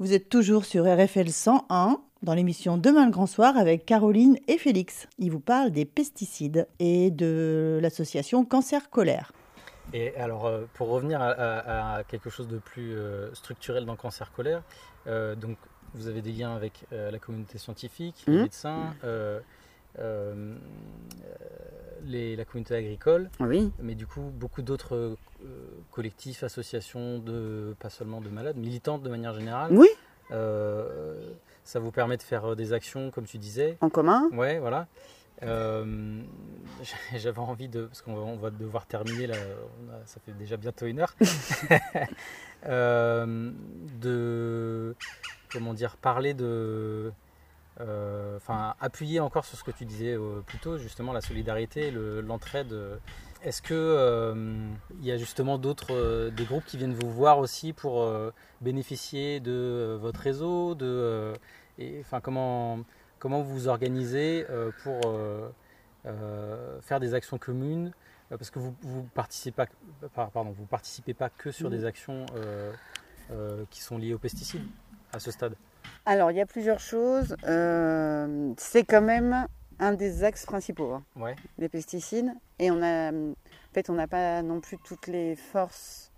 Vous êtes toujours sur RFL 101 dans l'émission Demain le Grand Soir avec Caroline et Félix. Ils vous parlent des pesticides et de l'association Cancer Colère. Et alors, pour revenir à quelque chose de plus structurel dans Cancer Colère, donc vous avez des liens avec la communauté scientifique, les médecins, la communauté agricole, Oui. mais du coup beaucoup d'autres collectifs, associations, pas seulement de malades, militantes de manière générale. Oui. Ça vous permet de faire des actions, comme tu disais. En commun. Ouais, voilà. J'avais envie parce qu'on va devoir terminer là, ça fait déjà bientôt 1 heure, parler appuyer encore sur ce que tu disais plus tôt, justement la solidarité, l'entraide. Est-ce que il y a justement des groupes qui viennent vous voir aussi pour bénéficier de votre réseau, comment vous vous organisez pour faire des actions communes, parce que vous participez pas que sur des actions qui sont liées aux pesticides à ce stade. Alors, il y a plusieurs choses. C'est quand même un des axes principaux, Ouais. les pesticides. Et on n'a pas non plus toutes les forces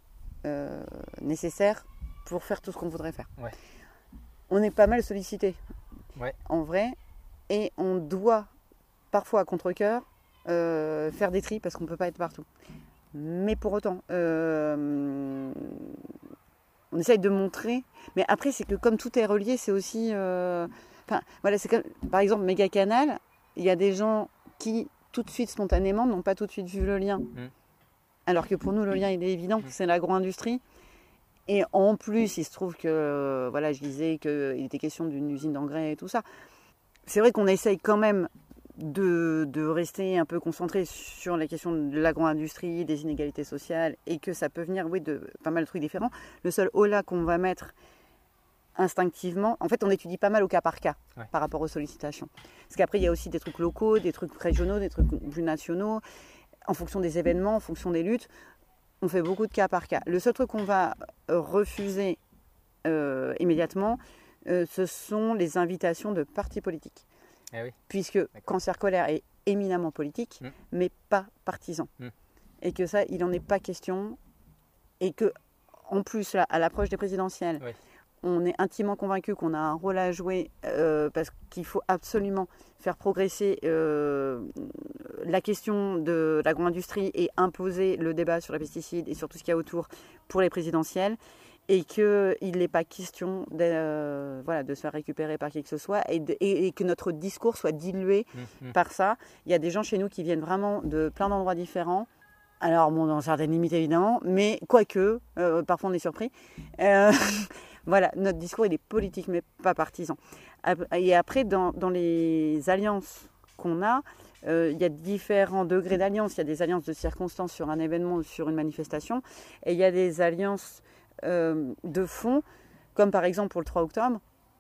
nécessaires pour faire tout ce qu'on voudrait faire. Ouais. On est pas mal sollicité, en vrai, et on doit parfois à contre-cœur faire des tris parce qu'on ne peut pas être partout. Mais pour autant, on essaye de montrer. Mais après, c'est que comme tout est relié, c'est aussi... c'est comme, par exemple, Méga Canal, il y a des gens qui, tout de suite, spontanément, n'ont pas tout de suite vu le lien. Alors que pour nous, le lien, il est évident, c'est l'agro-industrie. Et en plus, il se trouve que, je disais qu'il était question d'une usine d'engrais et tout ça. C'est vrai qu'on essaye quand même de rester un peu concentré sur la question de l'agro-industrie, des inégalités sociales, et que ça peut venir de pas mal de trucs différents. Le seul holà qu'on va mettre instinctivement, en fait, on étudie pas mal au cas par cas par rapport aux sollicitations. Parce qu'après, il y a aussi des trucs locaux, des trucs régionaux, des trucs plus nationaux, en fonction des événements, en fonction des luttes. On fait beaucoup de cas par cas. Le seul truc qu'on va refuser immédiatement, ce sont les invitations de partis politiques. Puisque Cancer Colère est éminemment politique, mais pas partisan. Et que ça, il n'en est pas question. Et que, en plus, là, à l'approche des présidentielles, on est intimement convaincu qu'on a un rôle à jouer parce qu'il faut absolument faire progresser la question de l'agro-industrie et imposer le débat sur les pesticides et sur tout ce qu'il y a autour pour les présidentielles, et qu'il n'est pas question de se faire récupérer par qui que ce soit et que notre discours soit dilué par ça. Il y a des gens chez nous qui viennent vraiment de plein d'endroits différents. Alors, dans certaines limites évidemment, mais quoique, parfois on est surpris. Notre discours il est politique mais pas partisan. Et après, dans les alliances qu'on a, il y a différents degrés d'alliance. Il y a des alliances de circonstances sur un événement ou sur une manifestation, et il y a des alliances de fond, comme par exemple pour le 3 octobre,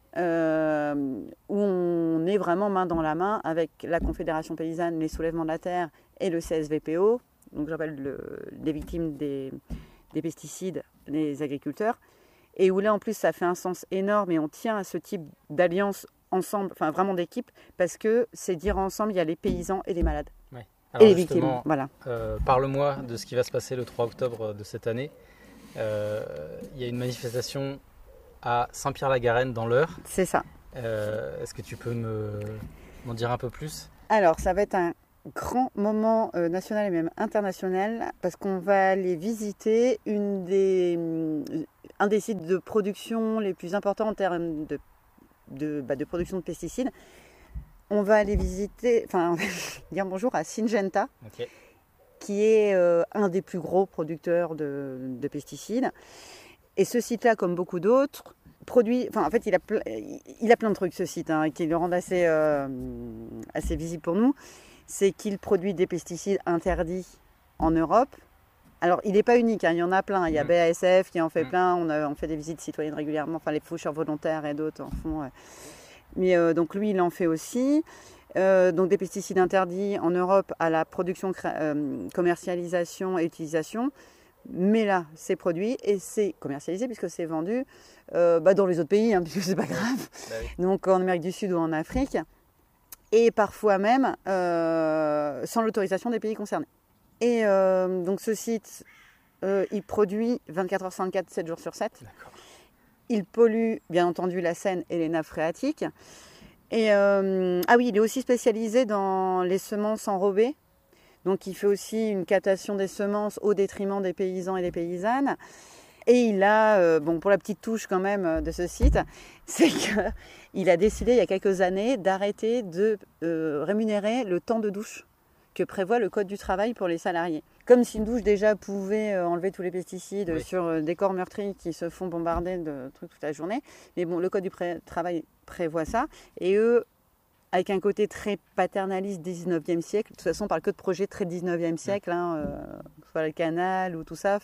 où on est vraiment main dans la main avec la Confédération paysanne, les soulèvements de la terre et le CSVPO, donc j'appelle les victimes des pesticides, les agriculteurs, et où là en plus ça fait un sens énorme et on tient à ce type d'alliance ensemble, enfin vraiment d'équipe, parce que c'est dire ensemble il y a les paysans et les malades. Alors et les victimes. Parle-moi de ce qui va se passer le 3 octobre de cette année. Il y a une manifestation à Saint-Pierre-la-Garenne dans l'Eure. C'est ça. Est-ce que tu peux m'en dire un peu plus ? Alors, ça va être un grand moment national et même international, parce qu'on va aller visiter un des sites de production les plus importants en termes de production de pesticides. On va aller dire bonjour à Syngenta. Qui est un des plus gros producteurs de pesticides. Et ce site-là, comme beaucoup d'autres, produit... il a plein de trucs, ce site, qui le rendent assez visible pour nous. C'est qu'il produit des pesticides interdits en Europe. Alors, il n'est pas unique, il y en a plein. Il y a BASF qui en fait plein. On fait des visites citoyennes régulièrement. Les faucheurs volontaires et d'autres en font. Mais donc, lui, il en fait aussi. Donc des pesticides interdits en Europe à la production, commercialisation et utilisation. Mais là, c'est produit et c'est commercialisé puisque c'est vendu dans les autres pays, hein, puisque c'est pas grave. Bah oui. Donc en Amérique du Sud ou en Afrique. Et parfois même sans l'autorisation des pays concernés. Et donc ce site, il produit 24 heures sur 24, 7 jours sur 7. D'accord. Il pollue bien entendu la Seine et les nappes phréatiques. Et ah oui, il est aussi spécialisé dans les semences enrobées. Donc il fait aussi une captation des semences au détriment des paysans et des paysannes. Et il a, pour la petite touche quand même de ce site, c'est qu'il a décidé il y a quelques années d'arrêter de rémunérer le temps de douche que prévoit le Code du travail pour les salariés. Comme si une douche déjà pouvait enlever tous les pesticides Oui. sur des corps meurtris qui se font bombarder de trucs toute la journée. Mais bon, le Code du travail prévoit ça. Et eux, avec un côté très paternaliste 19e siècle, de toute façon on parle que de projets très 19e siècle, que ce soit le canal ou tout ça,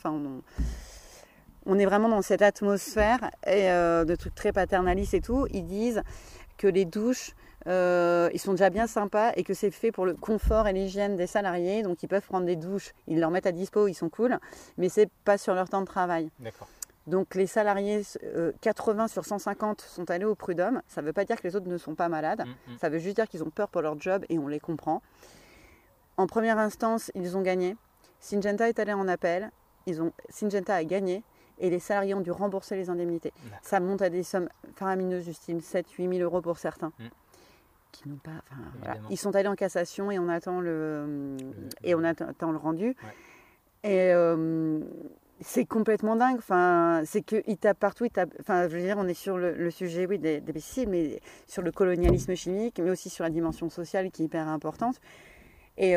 on est vraiment dans cette atmosphère de trucs très paternalistes et tout. Ils disent que les douches, ils sont déjà bien sympas et que c'est fait pour le confort et l'hygiène des salariés. Donc ils peuvent prendre des douches, ils leur mettent à dispo, ils sont cool, mais c'est pas sur leur temps de travail. D'accord. Donc les salariés, 80 sur 150 sont allés au prud'homme. Ça ne veut pas dire que les autres ne sont pas malades. Ça veut juste dire qu'ils ont peur pour leur job et on les comprend. En première instance, ils ont gagné. Syngenta est allé en appel. Syngenta a gagné et les salariés ont dû rembourser les indemnités. Ça monte à des sommes faramineuses, j'estime 7-8 000 euros pour certains. Qui n'ont pas, voilà. Ils sont allés en cassation et on attend le rendu. Ouais. Et c'est complètement dingue. C'est qu'ils tapent partout. Je veux dire, on est sur le sujet des pesticides, mais sur le colonialisme chimique, mais aussi sur la dimension sociale qui est hyper importante. Et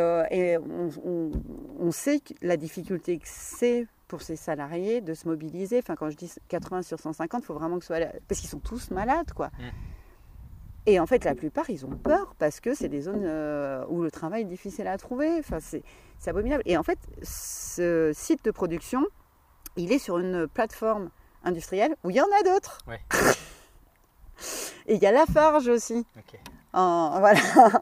on sait que la difficulté que c'est pour ces salariés de se mobiliser. Quand je dis 80 sur 150, il faut vraiment que ce soit... Parce qu'ils sont tous malades, quoi. Et en fait, la plupart, ils ont peur parce que c'est des zones où le travail est difficile à trouver. C'est abominable. Et en fait, ce site de production, il est sur une plateforme industrielle où il y en a d'autres. Ouais. Et il y a Lafarge aussi. Okay. Voilà.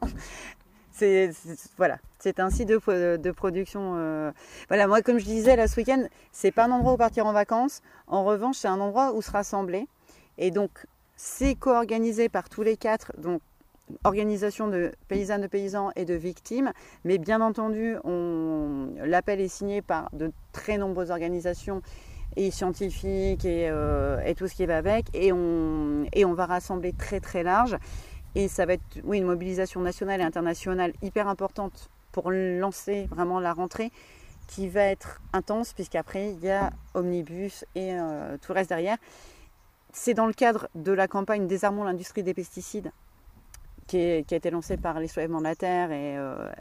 C'est un site de production. Voilà, moi, comme je disais là ce week-end, c'est pas un endroit où partir en vacances. En revanche, c'est un endroit où se rassembler. Et donc, c'est co-organisé par tous les quatre, donc organisation de paysannes, de paysans et de victimes. Mais bien entendu, l'appel est signé par de très nombreuses organisations et scientifiques et tout ce qui va avec. Et on va rassembler très très large. Et ça va être une mobilisation nationale et internationale hyper importante pour lancer vraiment la rentrée qui va être intense puisqu'après il y a Omnibus et tout le reste derrière. C'est dans le cadre de la campagne Désarmons l'industrie des pesticides qui a été lancée par les Soulèvements de la Terre et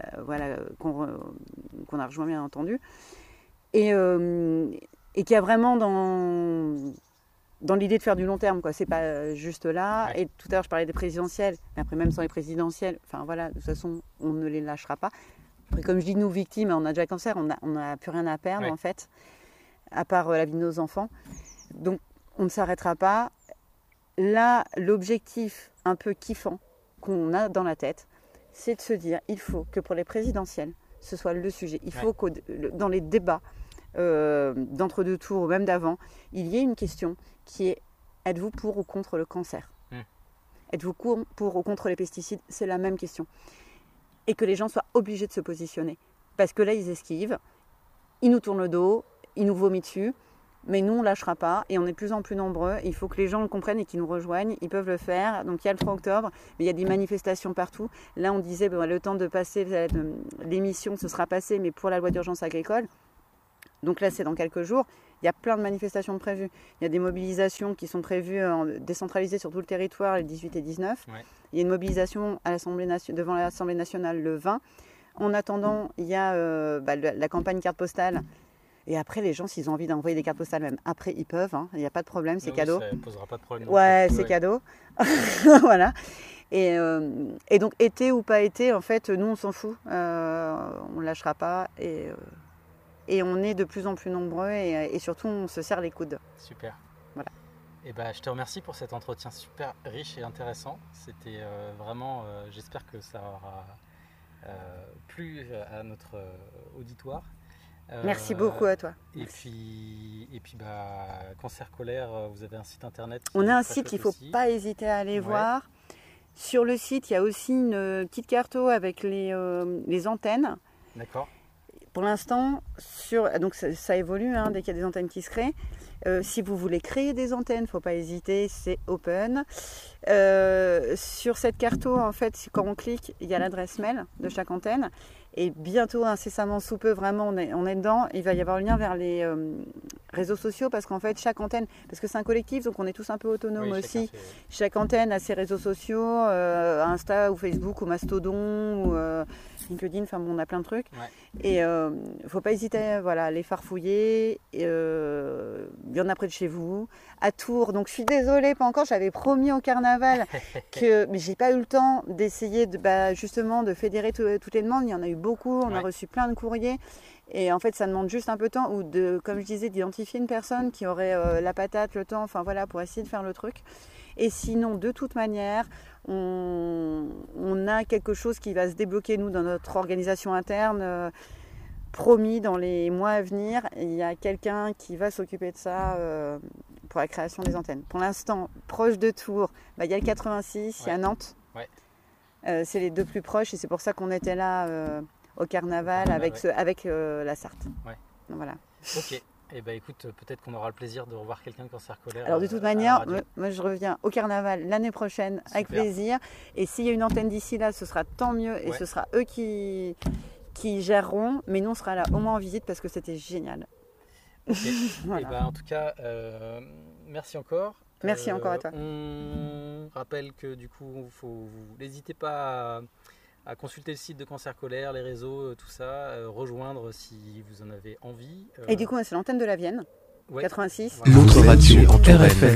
qu'on a rejoint bien entendu. Et qui a vraiment dans l'idée de faire du long terme, quoi. C'est pas juste là. Ouais. Et tout à l'heure, je parlais des présidentielles, mais après, même sans les présidentielles, de toute façon, on ne les lâchera pas. Après, comme je dis, nous, victimes, on a déjà le cancer, on n'a plus rien à perdre, en fait, à part la vie de nos enfants. Donc, on ne s'arrêtera pas. Là, l'objectif un peu kiffant qu'on a dans la tête, c'est de se dire, il faut que pour les présidentielles, ce soit le sujet. Il faut que dans les débats d'entre-deux tours ou même d'avant, il y ait une question qui est: êtes-vous pour ou contre le cancer ? Êtes-vous pour ou contre les pesticides ? C'est la même question. Et que les gens soient obligés de se positionner. Parce que là, ils esquivent, ils nous tournent le dos, ils nous vomissent dessus, mais nous, on ne lâchera pas et on est de plus en plus nombreux. Il faut que les gens le comprennent et qu'ils nous rejoignent. Ils peuvent le faire. Donc, il y a le 3 octobre, mais il y a des manifestations partout. Là, on disait, le temps de passer l'émission, ce sera passé, mais pour la loi d'urgence agricole. Donc là, c'est dans quelques jours. Il y a plein de manifestations prévues. Il y a des mobilisations qui sont prévues décentralisées sur tout le territoire les 18 et 19. Ouais. Il y a une mobilisation à devant l'Assemblée nationale le 20. En attendant, il y a la campagne carte postale. Et après, les gens, s'ils ont envie d'envoyer des cartes postales, même après, ils peuvent. Il n'y a pas de problème, c'est cadeau. Ça ne posera pas de problème. Ouais, c'est cadeau. Voilà. Et donc, été ou pas été, en fait, nous, on s'en fout. On ne lâchera pas. Et on est de plus en plus nombreux et surtout on se serre les coudes. Super. Voilà. Et je te remercie pour cet entretien super riche et intéressant. C'était vraiment, j'espère que ça aura plu à notre auditoire. Merci beaucoup à toi. Et puis Cancer Colaire, vous avez un site internet. On a un site qu'il ne faut pas hésiter à aller voir. Sur le site, il y a aussi une petite carte avec les antennes. D'accord. Pour l'instant, donc ça évolue dès qu'il y a des antennes qui se créent. Si vous voulez créer des antennes, il ne faut pas hésiter, c'est open. Sur cette carto, en fait, quand on clique, il y a l'adresse mail de chaque antenne. Et bientôt, incessamment sous peu, vraiment, on est dedans. Il va y avoir le lien vers les réseaux sociaux parce qu'en fait, chaque antenne, parce que c'est un collectif, donc on est tous un peu autonomes aussi. Chaque antenne a ses réseaux sociaux, Insta ou Facebook ou Mastodon ou LinkedIn, enfin bon, on a plein de trucs. Et il ne faut pas hésiter à les farfouiller. Il y en a près de chez vous. À Tours, donc je suis désolée, pas encore, j'avais promis au carnaval, mais j'ai pas eu le temps d'essayer justement de fédérer toutes les demandes. Il y en a eu beaucoup, on a reçu plein de courriers. Et en fait, ça demande juste un peu de temps ou comme je disais, d'identifier une personne qui aurait la patate, le temps, pour essayer de faire le truc. Et sinon, de toute manière, on a quelque chose qui va se débloquer, nous, dans notre organisation interne. Promis, dans les mois à venir, il y a quelqu'un qui va s'occuper de ça pour la création des antennes. Pour l'instant, proche de Tours, il y a le 86, il y a Nantes. C'est les deux plus proches et c'est pour ça qu'on était là au carnaval avec la Sarthe. Donc, voilà. Ok. Eh ben écoute, peut-être qu'on aura le plaisir de revoir quelqu'un de Cancer Colaire. Alors de toute manière, moi je reviens au carnaval l'année prochaine. Super. Avec plaisir. Et s'il y a une antenne d'ici là, ce sera tant mieux et ce sera eux qui géreront. Mais nous on sera là au moins en visite parce que c'était génial. Okay. Voilà. Et ben, en tout cas, merci encore. Merci encore à toi. On rappelle que du coup, n'hésitez pas à consulter le site de Cancer Colaire, les réseaux, tout ça, rejoindre si vous en avez envie. Et du coup, c'est l'antenne de la Vienne, 86. L'autre radio en RFM.